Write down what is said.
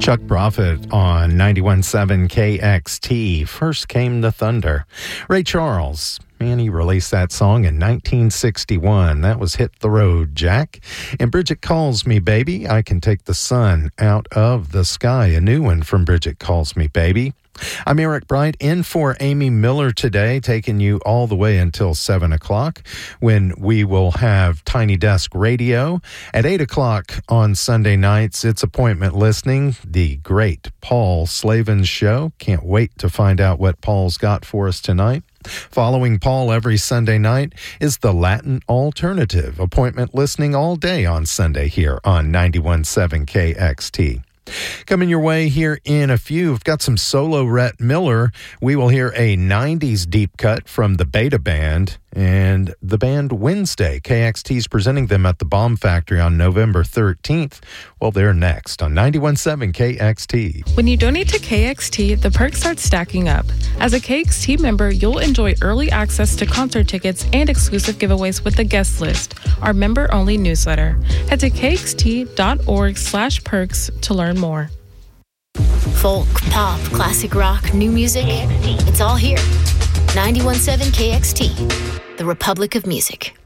Chuck Prophet on 91.7 KXT. First Came the Thunder. Ray Charles, man, he released that song in 1961. That was Hit the Road, Jack. And Bridget Calls Me Baby, I Can Take the Sun Out of the Sky. A new one from Bridget Calls Me Baby. I'm Eric Bright, in for Amy Miller today, taking you all the way until 7 o'clock, when we will have Tiny Desk Radio. At 8 o'clock on Sunday nights, it's Appointment Listening, the great Paul Slavens Show. Can't wait to find out what Paul's got for us tonight. Following Paul every Sunday night is the Latin Alternative. Appointment Listening all day on Sunday here on 91.7 KXT. Coming your way here in a few, we've got some solo Rhett Miller. We will hear a 90s deep cut from the Beta Band and the band Wednesday. KXT's presenting them at the Bomb Factory on November 13th. Well, they're next on 91.7 KXT. When you donate to KXT, the perks start stacking up. As a KXT member, you'll enjoy early access to concert tickets and exclusive giveaways with the guest list, our member-only newsletter. Head to kxt.org/perks to learn more. Folk, pop, classic rock, new music, it's all here. 91.7 KXT, the Republic of Music.